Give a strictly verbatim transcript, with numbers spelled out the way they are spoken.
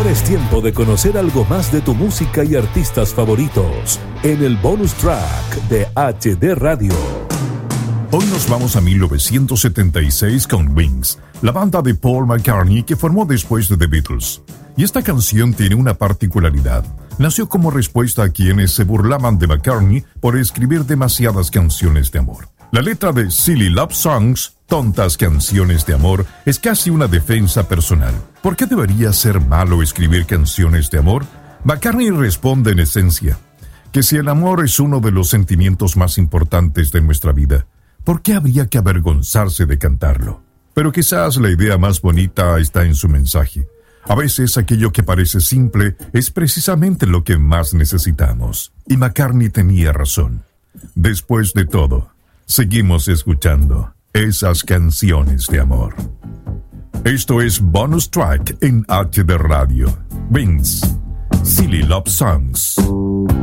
Es tiempo de conocer algo más de tu música y artistas favoritos en el bonus track de H D Radio. Hoy nos vamos a mil novecientos setenta y seis con Wings, la banda de Paul McCartney que formó después de The Beatles. Y esta canción tiene una particularidad. Nació como respuesta a quienes se burlaban de McCartney por escribir demasiadas canciones de amor. La letra de Silly Love Songs, tontas canciones de amor, es casi una defensa personal. ¿Por qué debería ser malo escribir canciones de amor? McCartney responde en esencia que si el amor es uno de los sentimientos más importantes de nuestra vida, ¿por qué habría que avergonzarse de cantarlo? Pero quizás la idea más bonita está en su mensaje. A veces aquello que parece simple es precisamente lo que más necesitamos. Y McCartney tenía razón. Después de todo, seguimos escuchando esas canciones de amor. Esto es Bonus Track en H D Radio. Wings, Silly Love Songs.